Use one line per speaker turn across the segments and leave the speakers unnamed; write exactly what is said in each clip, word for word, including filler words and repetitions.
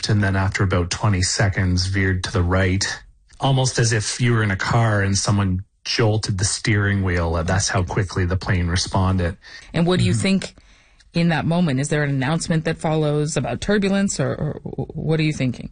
left, and then after about twenty seconds veered to the right, almost as if you were in a car and someone jolted the steering wheel. That's how quickly the plane responded.
And what do you mm-hmm. think in that moment? Is there an announcement that follows about turbulence, or, or what are you thinking?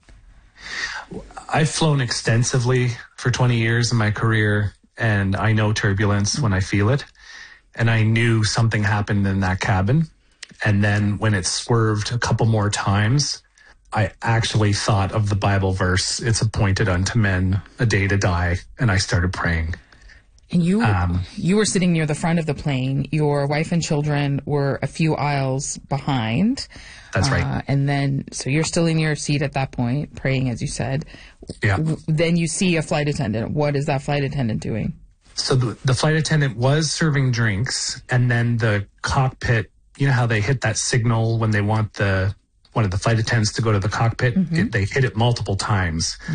I've flown extensively for twenty years in my career, and I know turbulence mm-hmm. when I feel it. And I knew something happened in that cabin. And then when it swerved a couple more times, I actually thought of the Bible verse, "It's appointed unto men a day to die," and I started praying.
And you um, you were sitting near the front of the plane. Your wife and children were a few aisles behind.
That's right.
Uh, and then, so you're still in your seat at that point, praying, as you said.
Yeah.
Then you see a flight attendant. What is that flight attendant doing?
So the, the flight attendant was serving drinks, and then the cockpit, you know how they hit that signal when they want the one of the flight attendants to go to the cockpit? Mm-hmm. It, they hit it multiple times. Mm-hmm.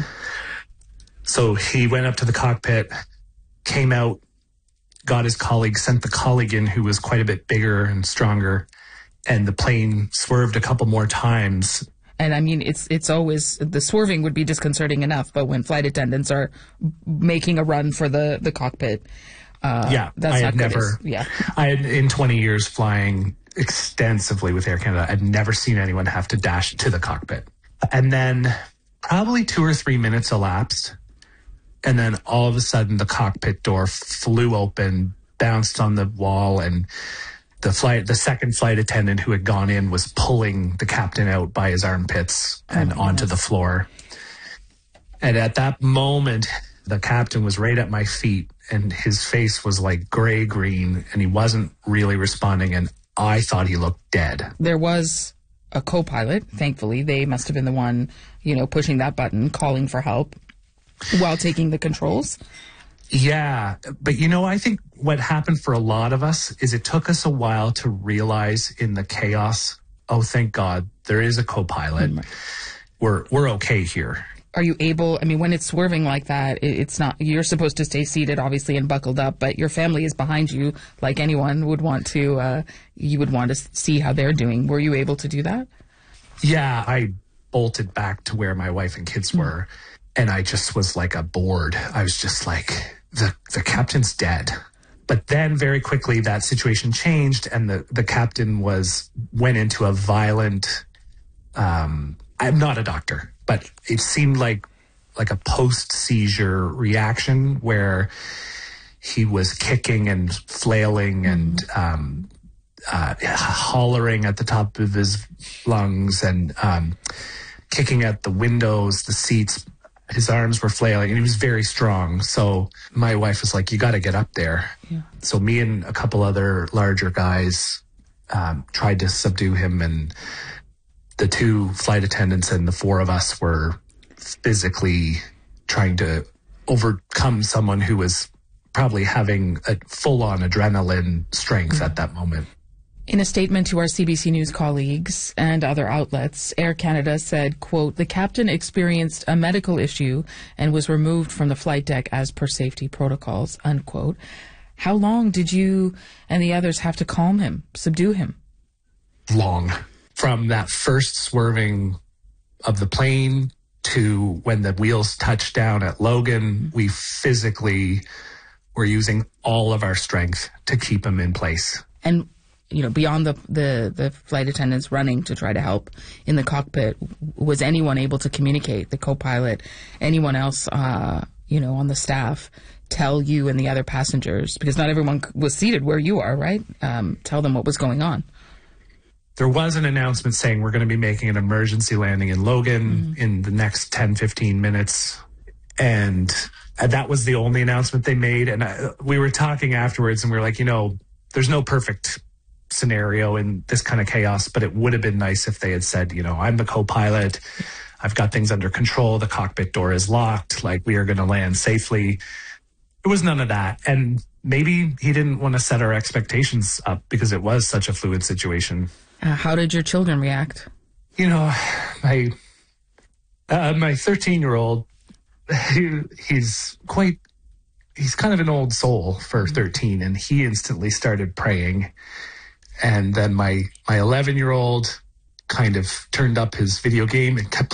So he went up to the cockpit, came out, got his colleague, sent the colleague in who was quite a bit bigger and stronger, and the plane swerved a couple more times.
And I mean, it's it's always, the swerving would be disconcerting enough, but when flight attendants are making a run for the, the cockpit, uh,
yeah,
that's
I
not
had
good.
never,
yeah.
I had, in twenty years flying extensively with Air Canada, I'd never seen anyone have to dash to the cockpit. And then probably two or three minutes elapsed, and then all of a sudden the cockpit door flew open, bounced on the wall, and the flight, the second flight attendant who had gone in was pulling the captain out by his armpits and oh, onto the floor. And at that moment, the captain was right at my feet, and his face was like gray green, and he wasn't really responding, and I thought he looked dead.
There was a co-pilot, thankfully. They must have been the one, you know, pushing that button, calling for help while taking the controls.
Yeah, but you know, I think what happened for a lot of us is it took us a while to realize in the chaos, oh, thank God, there is a co-pilot. Mm-hmm. We're we're okay here.
Are you able, I mean, when it's swerving like that, it's not, you're supposed to stay seated, obviously, and buckled up, but your family is behind you, like anyone would want to, uh, you would want to see how they're doing. Were you able to do that?
Yeah, I bolted back to where my wife and kids mm-hmm. were, and I just was like a board. I was just like, the, the captain's dead. But then very quickly that situation changed, and the, the captain was, went into a violent, um, I'm not a doctor, but it seemed like like a post-seizure reaction where he was kicking and flailing and um, uh, hollering at the top of his lungs and um, kicking at the windows, the seats. His arms were flailing, and he was very strong. So my wife was like, you got to get up there. Yeah. So me and a couple other larger guys um, tried to subdue him, and the two flight attendants and the four of us were physically trying to overcome someone who was probably having a full-on adrenaline strength at that moment.
In a statement to our C B C News colleagues and other outlets, Air Canada said, quote, the captain experienced a medical issue and was removed from the flight deck as per safety protocols, unquote. How long did you and the others have to calm him, subdue him?
Long. From that first swerving of the plane to when the wheels touched down at Logan, we physically were using all of our strength to keep him in place.
And, you know, beyond the, the, the flight attendants running to try to help in the cockpit, was anyone able to communicate, the co-pilot, anyone else, uh, you know, on the staff, tell you and the other passengers, because not everyone was seated where you are, right? Um, tell them what was going on.
There was an announcement saying we're going to be making an emergency landing in Logan mm-hmm. in the next ten, fifteen minutes. And that was the only announcement they made. And I, we were talking afterwards, and we were like, you know, there's no perfect scenario in this kind of chaos, but it would have been nice if they had said, you know, I'm the co-pilot. I've got things under control. The cockpit door is locked. Like, we are going to land safely. It was none of that. And maybe he didn't want to set our expectations up because it was such a fluid situation.
Uh, how did your children react?
You know, my uh, my thirteen-year-old, he, he's quite, he's kind of an old soul for thirteen, and he instantly started praying. And then my my eleven-year-old kind of turned up his video game and kept